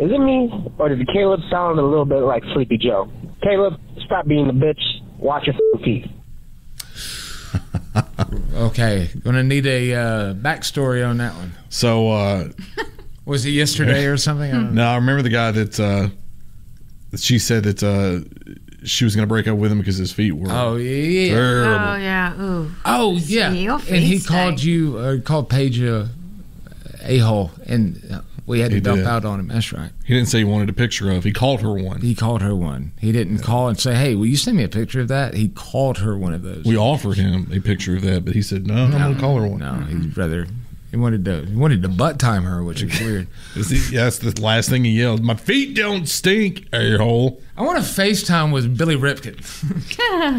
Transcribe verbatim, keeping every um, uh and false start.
Is it me, or did Caleb sound a little bit like Sleepy Joe? Caleb, stop being a bitch. Watch your teeth. Okay, gonna need a uh, backstory on that one. So, uh, was it yesterday or something? I no, I remember the guy that, uh, that she said that uh, she was going to break up with him because his feet were oh yeah, terrible. Oh yeah, ooh. Oh yeah, Your and feet he stink. called you, uh, called Paige a a hole, and we had to He dump did. out on him. That's right. He didn't say he wanted a picture of. He called her one. He called her one. He didn't call and say, "Hey, will you send me a picture of that?" He called her one of those. We offered him a picture of that, but he said, no, I'm going to call her one. No, he'd rather he wanted to he wanted to butt time her, which is weird. Yeah, that's the last thing he yelled. My feet don't stink, a-hole. I want to FaceTime with Billy Ripken.